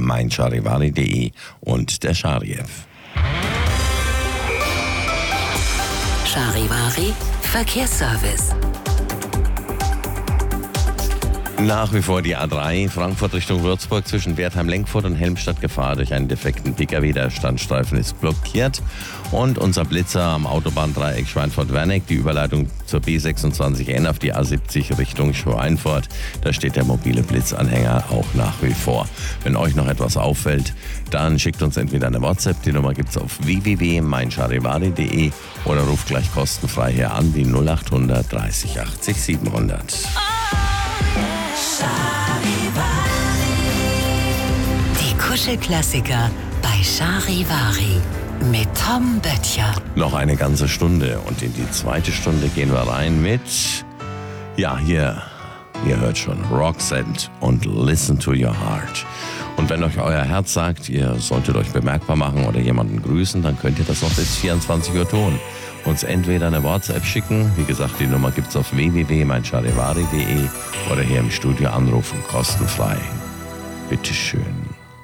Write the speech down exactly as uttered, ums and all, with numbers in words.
meincharivari punkt de und der Chari-App. Charivari Verkehrsservice. Nach wie vor die A drei, Frankfurt Richtung Würzburg zwischen Wertheim-Lenkfurt und Helmstadt Gefahr durch einen defekten Pkw. Der Standstreifen ist blockiert. Und unser Blitzer am Autobahndreieck Schweinfurt-Werneck, die Überleitung zur B sechsundzwanzig N auf die A siebzig Richtung Schweinfurt. Da steht der mobile Blitzanhänger auch nach wie vor. Wenn euch noch etwas auffällt, dann schickt uns entweder eine WhatsApp, die Nummer gibt's auf w w w punkt meincharivari punkt de oder ruft gleich kostenfrei hier an, die null acht hundert dreißig achtzig siebenhundert. Die Kuschelklassiker bei Charivari mit Tom Böttcher. Noch eine ganze Stunde und in die zweite Stunde gehen wir rein mit, ja, hier, ihr hört schon, Roxette und Listen to Your Heart. Und wenn euch euer Herz sagt, ihr solltet euch bemerkbar machen oder jemanden grüßen, dann könnt ihr das noch bis vierundzwanzig Uhr tun. Uns entweder eine WhatsApp schicken, wie gesagt, die Nummer gibt's auf w w w punkt meincharivari punkt de oder hier im Studio anrufen, kostenfrei. Bitteschön.